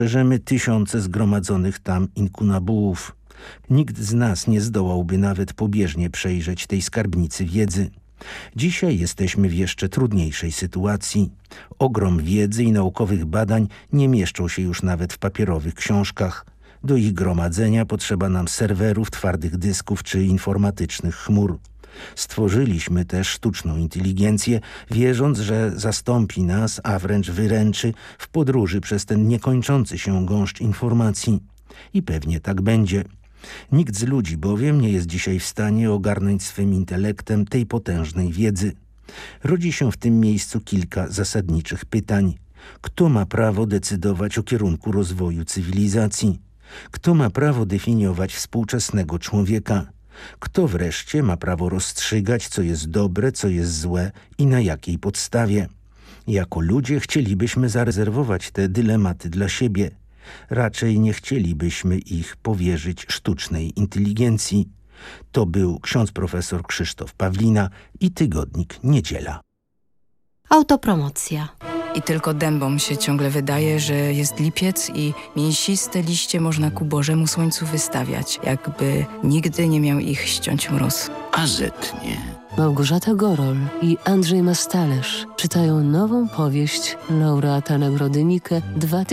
Strzeżemy tysiące zgromadzonych tam inkunabułów. Nikt z nas nie zdołałby nawet pobieżnie przejrzeć tej skarbnicy wiedzy. Dzisiaj jesteśmy w jeszcze trudniejszej sytuacji. Ogrom wiedzy i naukowych badań nie mieszczą się już nawet w papierowych książkach. Do ich gromadzenia potrzeba nam serwerów, twardych dysków czy informatycznych chmur. Stworzyliśmy też sztuczną inteligencję, wierząc, że zastąpi nas, a wręcz wyręczy w podróży przez ten niekończący się gąszcz informacji. I pewnie tak będzie. Nikt z ludzi bowiem nie jest dzisiaj w stanie ogarnąć swym intelektem tej potężnej wiedzy. Rodzi się w tym miejscu kilka zasadniczych pytań. Kto ma prawo decydować o kierunku rozwoju cywilizacji? Kto ma prawo definiować współczesnego człowieka? Kto wreszcie ma prawo rozstrzygać, co jest dobre, co jest złe i na jakiej podstawie? Jako ludzie chcielibyśmy zarezerwować te dylematy dla siebie. Raczej nie chcielibyśmy ich powierzyć sztucznej inteligencji. To był ksiądz profesor Krzysztof Pawlina i tygodnik Niedziela. Autopromocja. I tylko dębom się ciągle wydaje, że jest lipiec i mięsiste liście można ku Bożemu słońcu wystawiać, jakby nigdy nie miał ich ściąć mróz. A zetnie. Małgorzata Gorol i Andrzej Mastalerz czytają nową powieść laureata Nagrody Nike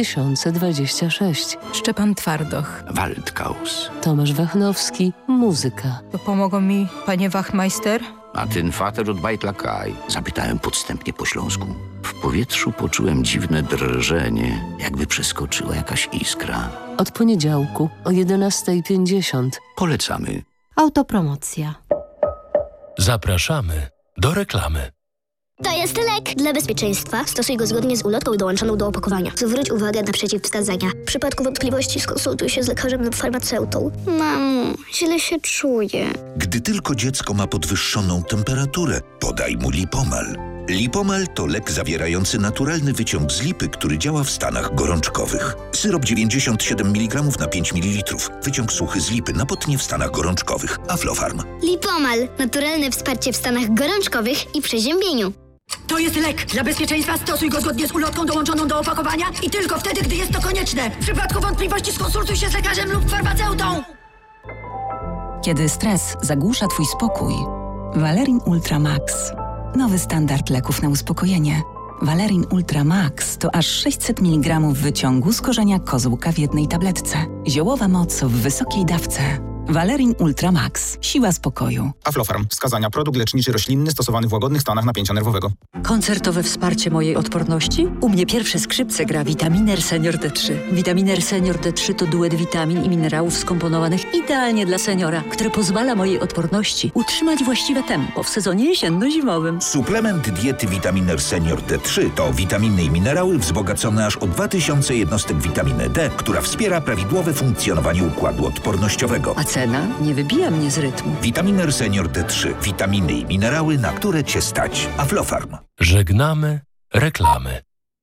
2026. Szczepan Twardoch. Waldkaus. Tomasz Wachnowski, muzyka. To pomogą mi, panie Wachmeister? A ten fater od Bajtlakaj? Zapytałem podstępnie po śląsku. W powietrzu poczułem dziwne drżenie, jakby przeskoczyła jakaś iskra. Od poniedziałku o 11:50. Polecamy. Autopromocja. Zapraszamy do reklamy. To jest lek. Dla bezpieczeństwa stosuj go zgodnie z ulotką dołączoną do opakowania. Zwróć uwagę na przeciwwskazania. W przypadku wątpliwości skonsultuj się z lekarzem lub farmaceutą. Mamo, źle się czuję. Gdy tylko dziecko ma podwyższoną temperaturę, podaj mu Lipomal. Lipomal to lek zawierający naturalny wyciąg z lipy, który działa w stanach gorączkowych. Syrop 97 mg na 5 ml. Wyciąg suchy z lipy napotnie w stanach gorączkowych. Aflofarm. Lipomal. Naturalne wsparcie w stanach gorączkowych i przeziębieniu. To jest lek. Dla bezpieczeństwa stosuj go zgodnie z ulotką dołączoną do opakowania i tylko wtedy, gdy jest to konieczne. W przypadku wątpliwości skonsultuj się z lekarzem lub farmaceutą. Kiedy stres zagłusza twój spokój, Valerin Ultra Max. Nowy standard leków na uspokojenie. Valerin Ultra Max to aż 600 mg wyciągu z korzenia kozłka w jednej tabletce. Ziołowa moc w wysokiej dawce. Valerin Ultra Max. Siła spokoju. Aflofarm. Wskazania: produkt leczniczy roślinny stosowany w łagodnych stanach napięcia nerwowego. Koncertowe wsparcie mojej odporności? U mnie pierwsze skrzypce gra Vitaminer Senior D3. Vitaminer Senior D3 to duet witamin i minerałów skomponowanych idealnie dla seniora, który pozwala mojej odporności utrzymać właściwe tempo w sezonie jesienno-zimowym. Suplement diety Vitaminer Senior D3 to witaminy i minerały wzbogacone aż o 2000 jednostek witaminy D, która wspiera prawidłowe funkcjonowanie układu odpornościowego. A cena nie wybija mnie z rytmu. Vitaminer Senior D3. Witaminy i minerały, na które Cię stać. Aflofarm. Żegnamy reklamy.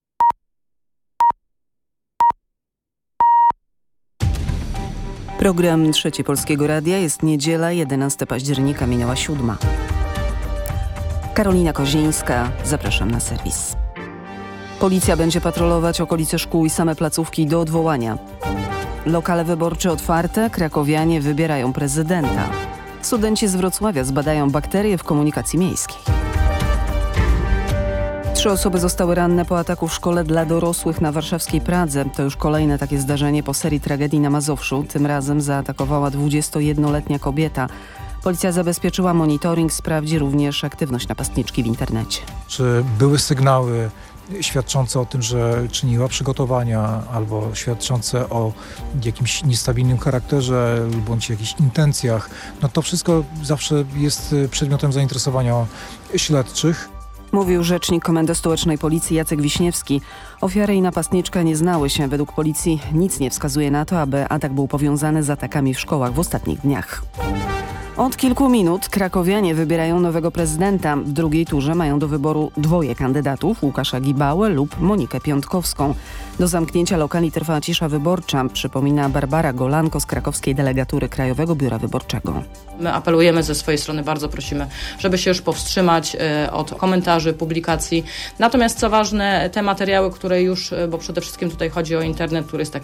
Program Trzeci Polskiego Radia. Jest niedziela, 11 października, minęła 7. Karolina Kozińska, zapraszam na serwis. Policja będzie patrolować okolice szkół i same placówki do odwołania. Lokale wyborcze otwarte, krakowianie wybierają prezydenta. Studenci z Wrocławia zbadają bakterie w komunikacji miejskiej. 3 osoby zostały ranne po ataku w szkole dla dorosłych na warszawskiej Pradze. To już kolejne takie zdarzenie po serii tragedii na Mazowszu. Tym razem zaatakowała 21-letnia kobieta. Policja zabezpieczyła monitoring, sprawdzi również aktywność napastniczki w internecie. Czy były sygnały świadczące o tym, że czyniła przygotowania albo świadczące o jakimś niestabilnym charakterze bądź jakichś intencjach, no to wszystko zawsze jest przedmiotem zainteresowania śledczych. Mówił rzecznik Komendy Stołecznej Policji Jacek Wiśniewski. Ofiary i napastniczka nie znały się. Według policji nic nie wskazuje na to, aby atak był powiązany z atakami w szkołach w ostatnich dniach. Od kilku minut krakowianie wybierają nowego prezydenta. W drugiej turze mają do wyboru dwoje kandydatów, Łukasza Gibałę lub Monikę Piątkowską. Do zamknięcia lokali trwa cisza wyborcza, przypomina Barbara Golanko z krakowskiej delegatury Krajowego Biura Wyborczego. My apelujemy ze swojej strony, bardzo prosimy, żeby się już powstrzymać od komentarzy, publikacji. Natomiast co ważne, te materiały, które już, bo przede wszystkim tutaj chodzi o internet, który jest taki